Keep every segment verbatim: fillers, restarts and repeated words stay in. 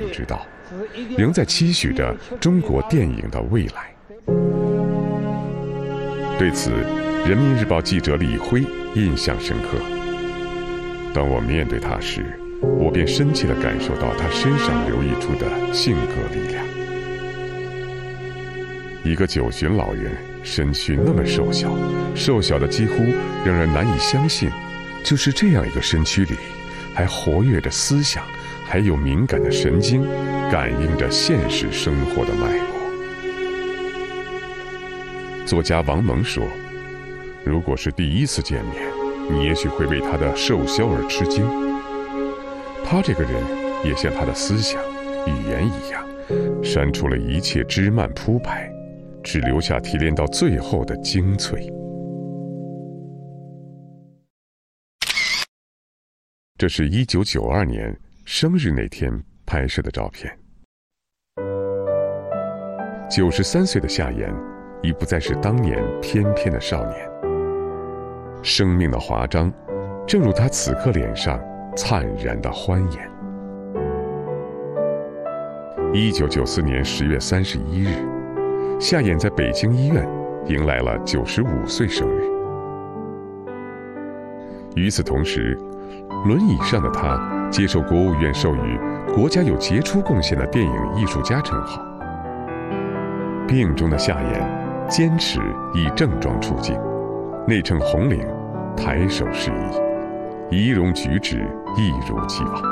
知道，仍在期许着中国电影的未来。对此，人民日报记者李辉印象深刻。当我面对他时，我便深切地感受到他身上流溢出的性格力量。一个九旬老人，身躯那么瘦小，瘦小的几乎让人难以相信，就是这样一个身躯里，还活跃着思想，还有敏感的神经，感应着现实生活的脉搏。作家王蒙说，如果是第一次见面，你也许会为他的瘦削而吃惊。他这个人也像他的思想、语言一样，删除了一切枝蔓铺排，只留下提炼到最后的精粹。这是一九九二年生日那天拍摄的照片。九十三岁的夏言已不再是当年翩翩的少年，生命的华章正如他此刻脸上灿然的欢颜。一九九四年十月三十一日，夏言在北京医院迎来了九十五岁生日。与此同时，轮椅上的他接受国务院授予国家有杰出贡献的电影艺术家称号。病中的夏言坚持以正装出镜，内衬红领，抬手示意，仪容举止一如既往。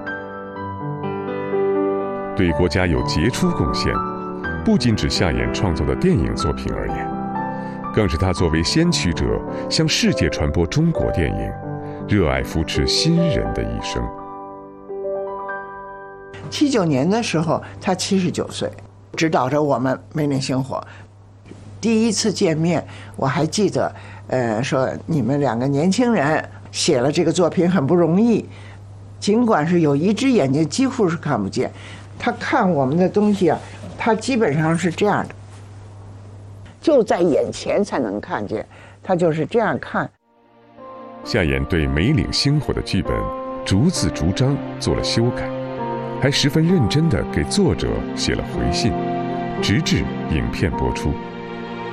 对国家有杰出贡献，不仅指夏言创作的电影作品而言，更是他作为先驱者向世界传播中国电影，热爱扶持新人的一生。 七九年的时候，他七十九岁，指导着我们《美丽星火》。第一次见面，我还记得，呃，说你们两个年轻人写了这个作品很不容易，尽管是有一只眼睛几乎是看不见，他看我们的东西啊，他基本上是这样的，就在眼前才能看见，他就是这样看。 夏言对《梅岭星火》的剧本逐字逐章做了修改，还十分认真地给作者写了回信，直至影片播出。